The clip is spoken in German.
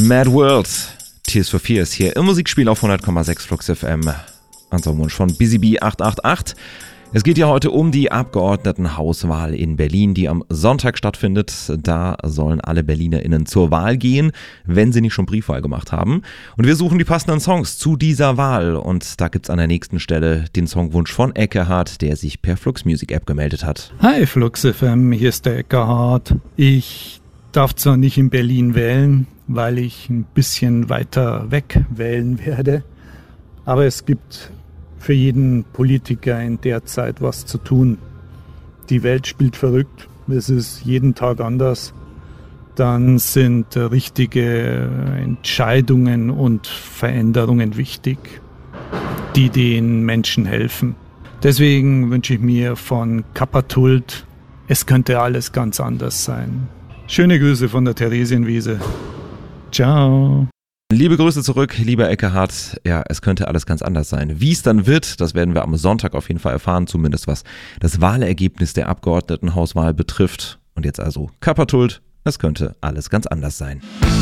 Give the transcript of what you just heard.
Mad World, Tears for Fears hier im Musikspiel auf 100,6 Flux FM. Unser Wunsch von Busy Bee 888. Es geht ja heute um die Abgeordnetenhauswahl in Berlin, die am Sonntag stattfindet. Da sollen alle BerlinerInnen zur Wahl gehen, wenn sie nicht schon Briefwahl gemacht haben. Und wir suchen die passenden Songs zu dieser Wahl. Und da gibt's an der nächsten Stelle den Songwunsch von Eckehard, der sich per Flux Music App gemeldet hat. Hi Flux FM, hier ist der Eckehard. Ich darf zwar nicht in Berlin wählen, weil ich ein bisschen weiter weg wählen werde, aber es gibt für jeden Politiker in der Zeit was zu tun. Die Welt spielt verrückt, es ist jeden Tag anders. Dann sind richtige Entscheidungen und Veränderungen wichtig, die den Menschen helfen. Deswegen wünsche ich mir von Kappatult, es könnte alles ganz anders sein. Schöne Grüße von der Theresienwiese. Ciao. Liebe Grüße zurück, lieber Eckehard. Ja, es könnte alles ganz anders sein. Wie es dann wird, das werden wir am Sonntag auf jeden Fall erfahren, zumindest was das Wahlergebnis der Abgeordnetenhauswahl betrifft. Und jetzt also Kappatult, es könnte alles ganz anders sein.